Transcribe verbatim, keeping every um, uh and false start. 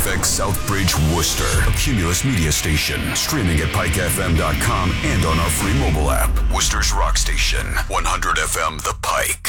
X Southbridge, Worcester, a Cumulus media station. Streaming at pike f m dot com and on our free mobile app. Worcester's rock station, one hundred F M The Pike.